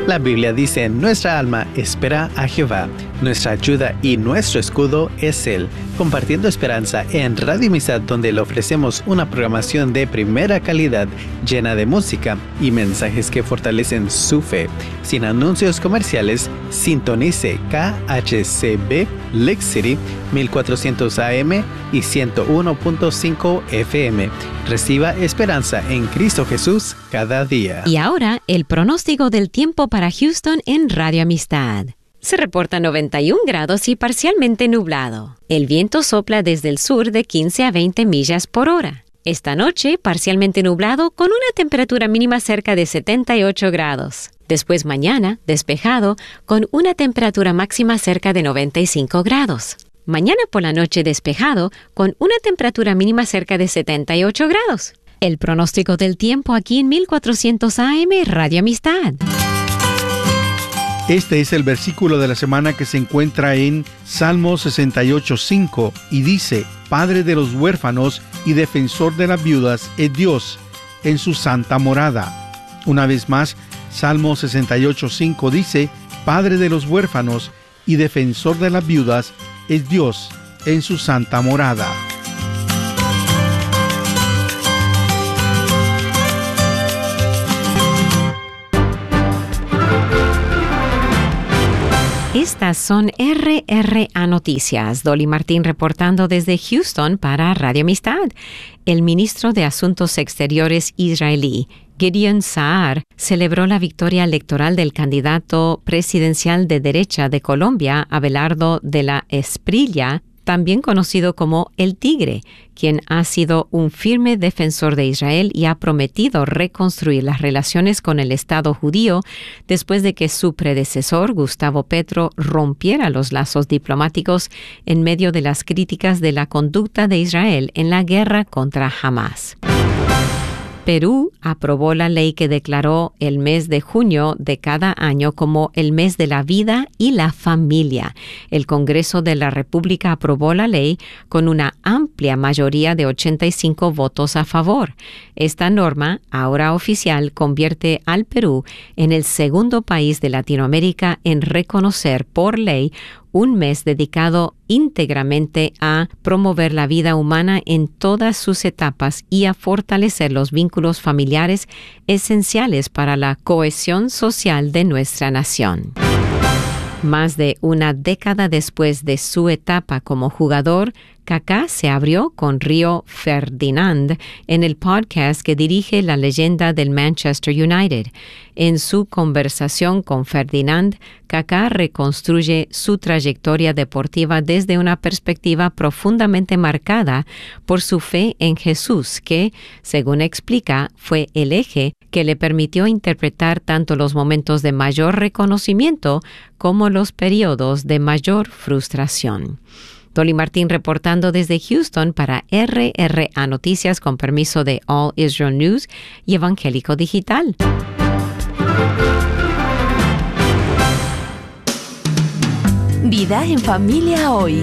La Biblia dice, nuestra alma espera a Jehová, nuestra ayuda y nuestro escudo es Él. Compartiendo esperanza en Radio Amistad, donde le ofrecemos una programación de primera calidad, llena de música y mensajes que fortalecen su fe. Sin anuncios comerciales, sintonice KHCB Lake City 1400 AM y 101.5 FM. Reciba esperanza en Cristo Jesús cada día. Y ahora, el pronóstico del tiempo para Houston en Radio Amistad. Se reporta 91 grados y parcialmente nublado. El viento sopla desde el sur de 15 a 20 millas por hora. Esta noche, parcialmente nublado con una temperatura mínima cerca de 78 grados. Después mañana, despejado, con una temperatura máxima cerca de 95 grados. Mañana por la noche despejado, con una temperatura mínima cerca de 78 grados. El pronóstico del tiempo aquí en 1400 AM Radio Amistad. Este es el versículo de la semana que se encuentra en Salmo 68:5 y dice: Padre de los huérfanos y defensor de las viudas es Dios en su santa morada. Una vez más, Salmo 68:5 dice: Padre de los huérfanos y defensor de las viudas es Dios en su santa morada. Estas son RRA Noticias. Dolly Martín reportando desde Houston para Radio Amistad. El ministro de Asuntos Exteriores israelí, Gideon Saar, celebró la victoria electoral del candidato presidencial de derecha de Colombia, Abelardo de la Espriella, también conocido como El Tigre, quien ha sido un firme defensor de Israel y ha prometido reconstruir las relaciones con el Estado judío después de que su predecesor, Gustavo Petro, rompiera los lazos diplomáticos en medio de las críticas de la conducta de Israel en la guerra contra Hamás. Perú aprobó la ley que declaró el mes de junio de cada año como el mes de la vida y la familia. El Congreso de la República aprobó la ley con una amplia mayoría de 85 votos a favor. Esta norma, ahora oficial, convierte al Perú en el segundo país de Latinoamérica en reconocer por ley un mes dedicado íntegramente a promover la vida humana en todas sus etapas y a fortalecer los vínculos familiares esenciales para la cohesión social de nuestra nación. Más de una década después de su etapa como jugador, Kaká se abrió con Río Ferdinand en el podcast que dirige la leyenda del Manchester United. En su conversación con Ferdinand, Kaká reconstruye su trayectoria deportiva desde una perspectiva profundamente marcada por su fe en Jesús, que, según explica, fue el eje que le permitió interpretar tanto los momentos de mayor reconocimiento como los periodos de mayor frustración. Dolly Martín reportando desde Houston para RRA Noticias con permiso de All Israel News y Evangélico Digital. Vida en familia hoy.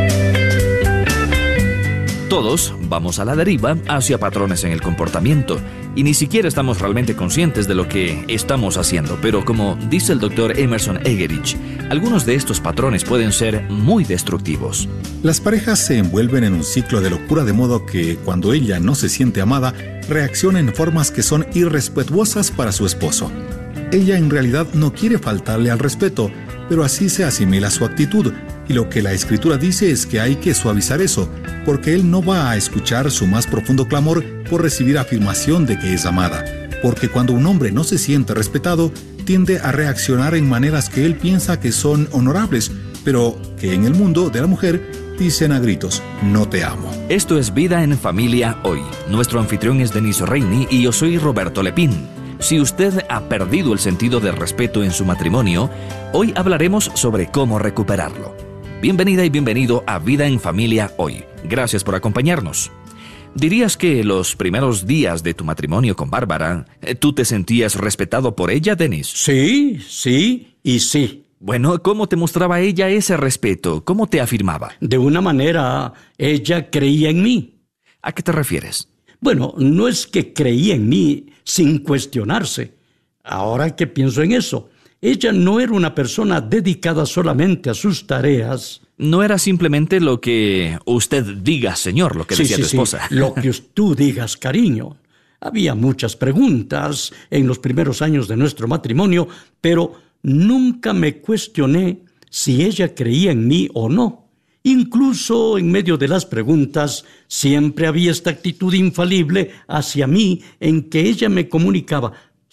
Todos vamos a la deriva hacia patrones en el comportamiento y ni siquiera estamos realmente conscientes de lo que estamos haciendo. Pero como dice el Dr. Emerson Egerich, algunos de estos patrones pueden ser muy destructivos. Las parejas se envuelven en un ciclo de locura de modo que cuando ella no se siente amada, reacciona en formas que son irrespetuosas para su esposo. Ella en realidad no quiere faltarle al respeto, pero así se asimila su actitud. Y lo que la Escritura dice es que hay que suavizar eso, porque él no va a escuchar su más profundo clamor por recibir afirmación de que es amada. Porque cuando un hombre no se siente respetado, tiende a reaccionar en maneras que él piensa que son honorables, pero que en el mundo de la mujer dicen a gritos: no te amo. Esto es Vida en Familia Hoy. Nuestro anfitrión es Denis Reini y yo soy Roberto Lepín. Si usted ha perdido el sentido del respeto en su matrimonio, hoy hablaremos sobre cómo recuperarlo. Bienvenida y bienvenido a Vida en Familia Hoy. Gracias por acompañarnos. ¿Dirías que los primeros días de tu matrimonio con Bárbara, tú te sentías respetado por ella, Denis? Sí y sí. Bueno, ¿cómo te mostraba ella ese respeto? ¿Cómo te afirmaba? De una manera, ella creía en mí. ¿A qué te refieres? Bueno, no es que creía en mí sin cuestionarse. Ahora que pienso en eso, ella no era una persona dedicada solamente a sus tareas. No era simplemente lo que usted diga, señor, lo que decía tu esposa. Sí, lo que tú digas, cariño. Había muchas preguntas en los primeros años de nuestro matrimonio, pero nunca me cuestioné si ella creía en mí o no. Incluso en medio de las preguntas, siempre había esta actitud infalible hacia mí en que ella me comunicaba: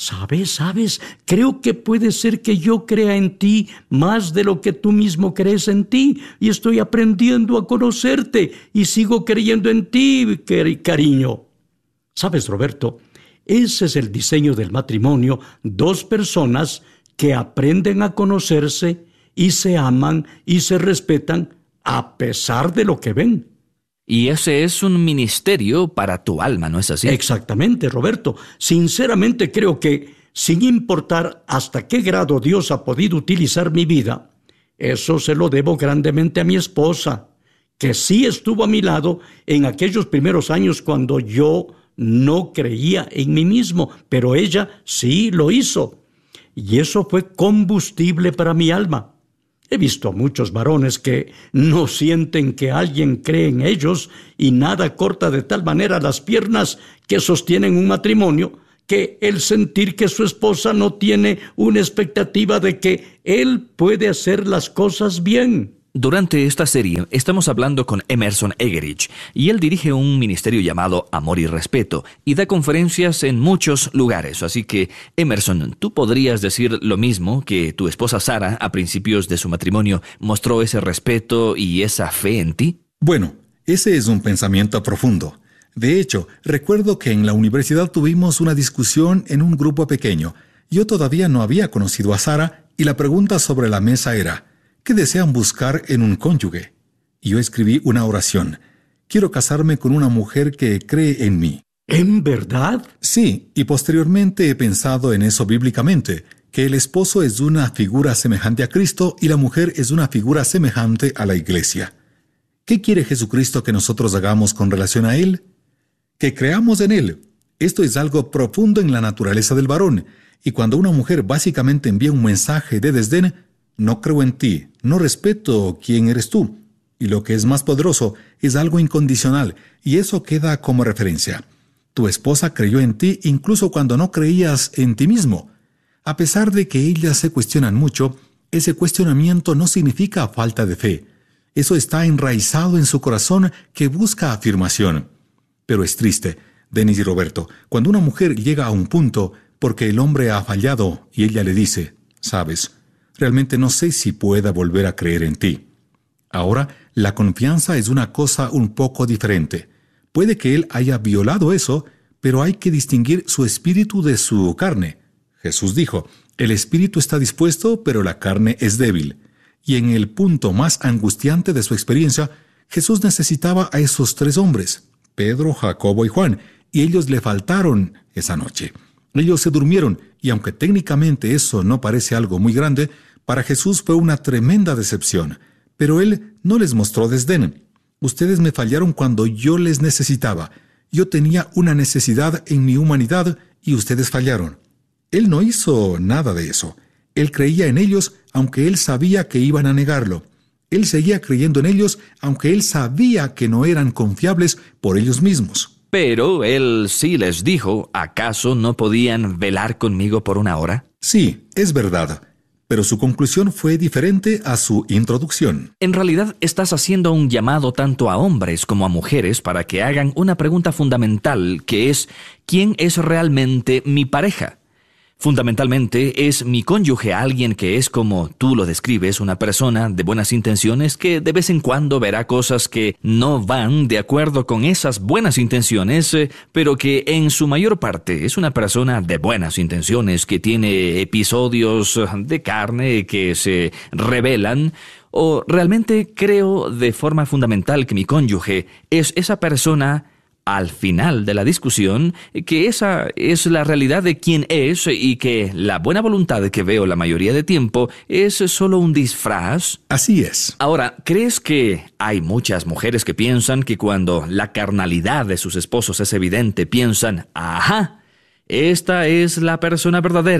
¿Sabes? Creo que puede ser que yo crea en ti más de lo que tú mismo crees en ti, y estoy aprendiendo a conocerte y sigo creyendo en ti, cariño. ¿Sabes, Roberto? Ese es el diseño del matrimonio, dos personas que aprenden a conocerse y se aman y se respetan a pesar de lo que ven. Y ese es un ministerio para tu alma, ¿no es así? Exactamente, Roberto. Sinceramente creo que, sin importar hasta qué grado Dios ha podido utilizar mi vida, eso se lo debo grandemente a mi esposa, que sí estuvo a mi lado en aquellos primeros años cuando yo no creía en mí mismo, pero ella sí lo hizo. Y eso fue combustible para mi alma. He visto a muchos varones que no sienten que alguien cree en ellos y nada corta de tal manera las piernas que sostienen un matrimonio que el sentir que su esposa no tiene una expectativa de que él puede hacer las cosas bien. Durante esta serie estamos hablando con Emerson Eggerichs y él dirige un ministerio llamado Amor y Respeto y da conferencias en muchos lugares. Así que, Emerson, ¿tú podrías decir lo mismo, que tu esposa Sara a principios de su matrimonio mostró ese respeto y esa fe en ti? Bueno, ese es un pensamiento profundo. De hecho, recuerdo que en la universidad tuvimos una discusión en un grupo pequeño. Yo todavía no había conocido a Sara y la pregunta sobre la mesa era: ¿qué desean buscar en un cónyuge? Y yo escribí una oración: quiero casarme con una mujer que cree en mí. ¿En verdad? Sí, y posteriormente he pensado en eso bíblicamente, que el esposo es una figura semejante a Cristo y la mujer es una figura semejante a la iglesia. ¿Qué quiere Jesucristo que nosotros hagamos con relación a Él? Que creamos en Él. Esto es algo profundo en la naturaleza del varón, y cuando una mujer básicamente envía un mensaje de desdén: no creo en ti, no respeto quién eres tú. Y lo que es más poderoso, es algo incondicional, y eso queda como referencia. Tu esposa creyó en ti incluso cuando no creías en ti mismo. A pesar de que ellas se cuestionan mucho, ese cuestionamiento no significa falta de fe. Eso está enraizado en su corazón que busca afirmación. Pero es triste, Denis y Roberto, cuando una mujer llega a un punto porque el hombre ha fallado y ella le dice: ¿sabes? Realmente no sé si pueda volver a creer en ti. Ahora, la confianza es una cosa un poco diferente. Puede que él haya violado eso, pero hay que distinguir su espíritu de su carne. Jesús dijo: el espíritu está dispuesto, pero la carne es débil. Y en el punto más angustiante de su experiencia, Jesús necesitaba a esos tres hombres, Pedro, Jacobo y Juan, y ellos le faltaron esa noche. Ellos se durmieron, y aunque técnicamente eso no parece algo muy grande, para Jesús fue una tremenda decepción. Pero Él no les mostró desdén. Ustedes me fallaron cuando yo les necesitaba. Yo tenía una necesidad en mi humanidad y ustedes fallaron. Él no hizo nada de eso. Él creía en ellos aunque Él sabía que iban a negarlo. Él seguía creyendo en ellos aunque Él sabía que no eran confiables por ellos mismos. Pero Él sí les dijo: ¿acaso no podían velar conmigo por una hora? Sí, es verdad. Pero su conclusión fue diferente a su introducción. En realidad, estás haciendo un llamado tanto a hombres como a mujeres para que hagan una pregunta fundamental, que es: ¿quién es realmente mi pareja? Fundamentalmente, ¿es mi cónyuge alguien que es, como tú lo describes, una persona de buenas intenciones que de vez en cuando verá cosas que no van de acuerdo con esas buenas intenciones, pero que en su mayor parte es una persona de buenas intenciones que tiene episodios de carne que se revelan? ¿O realmente creo de forma fundamental que mi cónyuge es esa persona al final de la discusión, que esa es la realidad de quién es y que la buena voluntad que veo la mayoría de tiempo es solo un disfraz? Así es. Ahora, ¿crees que hay muchas mujeres que piensan que cuando la carnalidad de sus esposos es evidente, piensan: ajá, esta es la persona verdadera?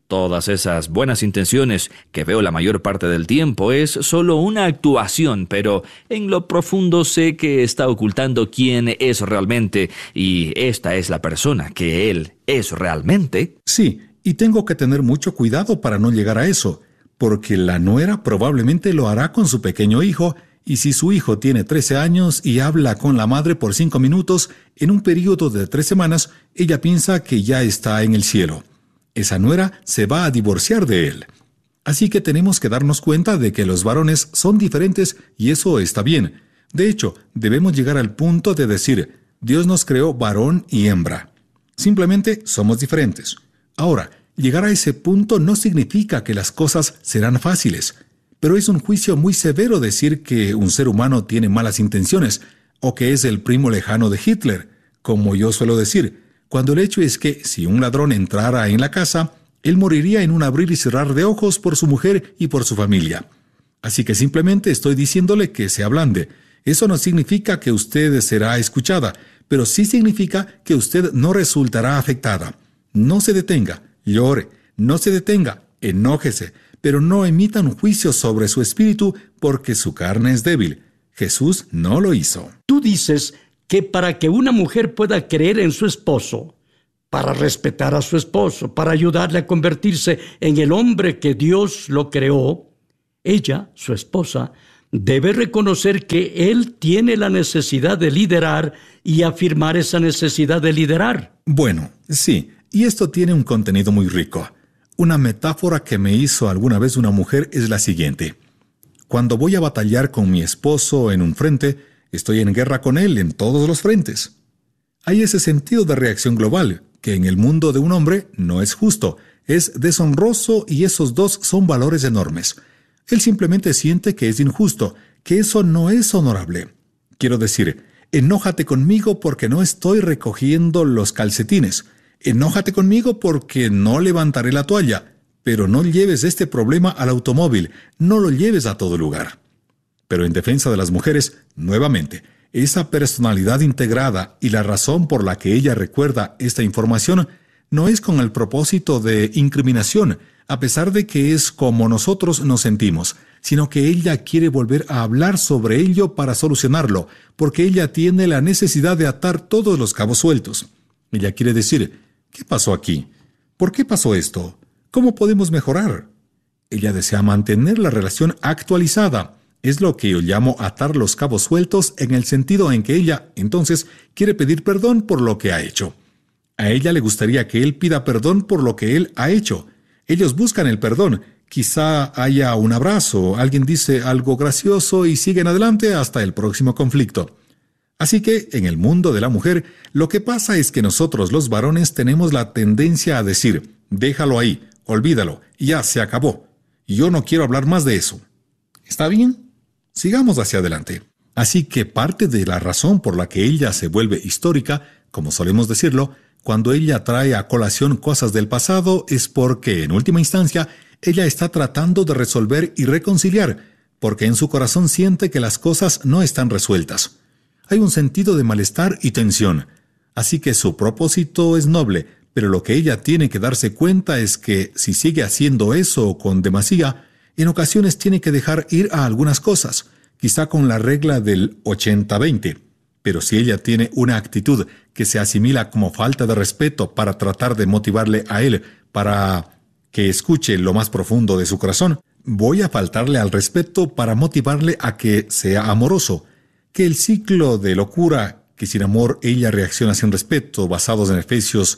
Todas esas buenas intenciones que veo la mayor parte del tiempo es solo una actuación, pero en lo profundo sé que está ocultando quién es realmente, y esta es la persona que él es realmente. Sí, y tengo que tener mucho cuidado para no llegar a eso, porque la nuera probablemente lo hará con su pequeño hijo, y si su hijo tiene 13 años y habla con la madre por 5 minutos, en un período de 3 semanas, ella piensa que ya está en el cielo. Esa nuera se va a divorciar de él. Así que tenemos que darnos cuenta de que los varones son diferentes y eso está bien. De hecho, debemos llegar al punto de decir, Dios nos creó varón y hembra. Simplemente somos diferentes. Ahora, llegar a ese punto no significa que las cosas serán fáciles, pero es un juicio muy severo decir que un ser humano tiene malas intenciones o que es el primo lejano de Hitler, como yo suelo decir, cuando el hecho es que si un ladrón entrara en la casa, él moriría en un abrir y cerrar de ojos por su mujer y por su familia. Así que simplemente estoy diciéndole que se ablande. Eso no significa que usted será escuchada, pero sí significa que usted no resultará afectada. No se detenga, llore, no se detenga, enójese, pero no emita un juicio sobre su espíritu porque su carne es débil. Jesús no lo hizo. Tú dices que para que una mujer pueda creer en su esposo, para respetar a su esposo, para ayudarle a convertirse en el hombre que Dios lo creó, ella, su esposa, debe reconocer que él tiene la necesidad de liderar y afirmar esa necesidad de liderar. Bueno, sí, y esto tiene un contenido muy rico. Una metáfora que me hizo alguna vez una mujer es la siguiente. Cuando voy a batallar con mi esposo en un frente, estoy en guerra con él en todos los frentes. Hay ese sentido de reacción global, que en el mundo de un hombre no es justo, es deshonroso y esos dos son valores enormes. Él simplemente siente que es injusto, que eso no es honorable. Quiero decir, enójate conmigo porque no estoy recogiendo los calcetines. Enójate conmigo porque no levantaré la toalla. Pero no lleves este problema al automóvil, no lo lleves a todo lugar. Pero en defensa de las mujeres, nuevamente, esa personalidad integrada y la razón por la que ella recuerda esta información no es con el propósito de incriminación, a pesar de que es como nosotros nos sentimos, sino que ella quiere volver a hablar sobre ello para solucionarlo, porque ella tiene la necesidad de atar todos los cabos sueltos. Ella quiere decir, ¿qué pasó aquí? ¿Por qué pasó esto? ¿Cómo podemos mejorar? Ella desea mantener la relación actualizada. Es lo que yo llamo atar los cabos sueltos en el sentido en que ella, entonces, quiere pedir perdón por lo que ha hecho. A ella le gustaría que él pida perdón por lo que él ha hecho. Ellos buscan el perdón. Quizá haya un abrazo, alguien dice algo gracioso y siguen adelante hasta el próximo conflicto. Así que, en el mundo de la mujer, lo que pasa es que nosotros los varones tenemos la tendencia a decir, déjalo ahí, olvídalo, ya se acabó. Yo no quiero hablar más de eso. ¿Está bien? Sigamos hacia adelante. Así que parte de la razón por la que ella se vuelve histórica, como solemos decirlo, cuando ella trae a colación cosas del pasado, es porque, en última instancia, ella está tratando de resolver y reconciliar, porque en su corazón siente que las cosas no están resueltas. Hay un sentido de malestar y tensión. Así que su propósito es noble, pero lo que ella tiene que darse cuenta es que, si sigue haciendo eso con demasía, en ocasiones tiene que dejar ir a algunas cosas, quizá con la regla del 80-20. Pero si ella tiene una actitud que se asimila como falta de respeto para tratar de motivarle a él para que escuche lo más profundo de su corazón, voy a faltarle al respeto para motivarle a que sea amoroso. Que el ciclo de locura, que sin amor ella reacciona sin respeto, basados en Efesios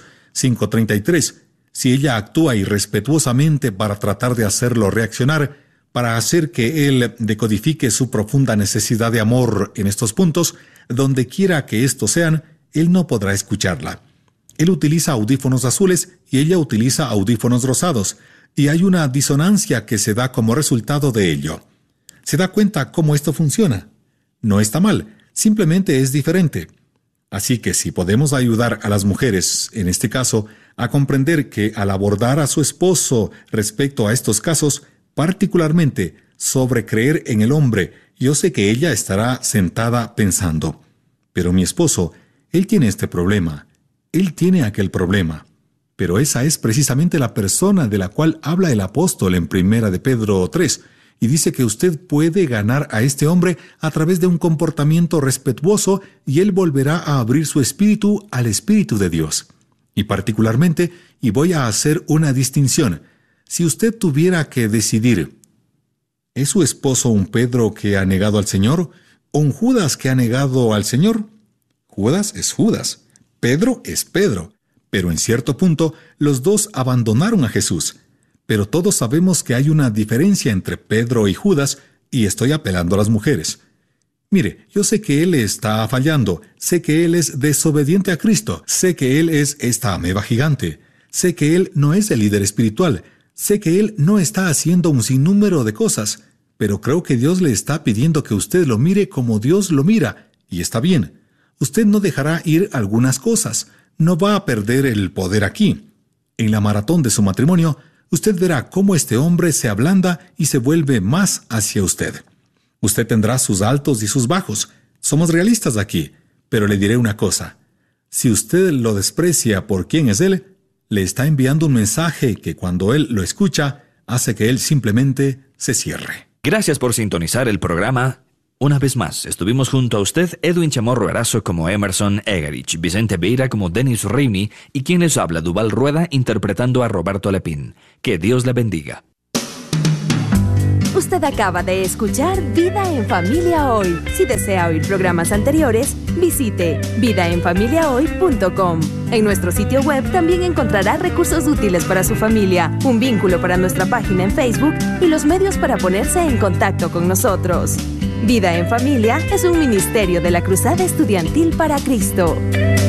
5:33, si ella actúa irrespetuosamente para tratar de hacerlo reaccionar, para hacer que él decodifique su profunda necesidad de amor en estos puntos, donde quiera que estos sean, él no podrá escucharla. Él utiliza audífonos azules y ella utiliza audífonos rosados, y hay una disonancia que se da como resultado de ello. ¿Se da cuenta cómo esto funciona? No está mal, simplemente es diferente. Así que si podemos ayudar a las mujeres, en este caso, a comprender que al abordar a su esposo respecto a estos casos, particularmente sobre creer en el hombre, yo sé que ella estará sentada pensando, pero mi esposo, él tiene este problema, él tiene aquel problema. Pero esa es precisamente la persona de la cual habla el apóstol en 1 de Pedro 3, y dice que usted puede ganar a este hombre a través de un comportamiento respetuoso y él volverá a abrir su espíritu al Espíritu de Dios. Y particularmente, y voy a hacer una distinción, si usted tuviera que decidir, ¿es su esposo un Pedro que ha negado al Señor o un Judas que ha negado al Señor? Judas es Judas, Pedro es Pedro, pero en cierto punto los dos abandonaron a Jesús. Pero todos sabemos que hay una diferencia entre Pedro y Judas, y estoy apelando a las mujeres. Mire, yo sé que él está fallando, sé que él es desobediente a Cristo, sé que él es esta ameba gigante, sé que él no es el líder espiritual, sé que él no está haciendo un sinnúmero de cosas, pero creo que Dios le está pidiendo que usted lo mire como Dios lo mira, y está bien. Usted no dejará ir algunas cosas, no va a perder el poder aquí. En la maratón de su matrimonio, usted verá cómo este hombre se ablanda y se vuelve más hacia usted. Usted tendrá sus altos y sus bajos. Somos realistas aquí, pero le diré una cosa. Si usted lo desprecia por quién es él, le está enviando un mensaje que cuando él lo escucha, hace que él simplemente se cierre. Gracias por sintonizar el programa. Una vez más, estuvimos junto a usted, Edwin Chamorro Erazo como Emerson Egerich, Vicente Beira como Dennis Reimi y quien les habla, Duval Rueda, interpretando a Roberto Lepín. Que Dios le bendiga. Usted acaba de escuchar Vida en Familia Hoy. Si desea oír programas anteriores, visite vidaenfamiliahoy.com. En nuestro sitio web también encontrará recursos útiles para su familia, un vínculo para nuestra página en Facebook y los medios para ponerse en contacto con nosotros. Vida en Familia es un ministerio de la Cruzada Estudiantil para Cristo.